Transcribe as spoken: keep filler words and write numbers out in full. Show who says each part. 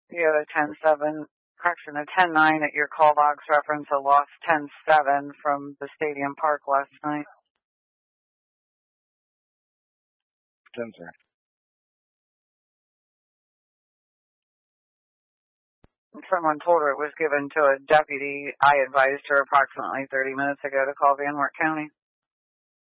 Speaker 1: You have a ten seven, correction, a ten nine at your call box reference, a lost ten seven from the Stadium Park last night.
Speaker 2: ten three.
Speaker 1: Someone told her it was given to a deputy. I advised her approximately thirty minutes ago to call Van Wert County.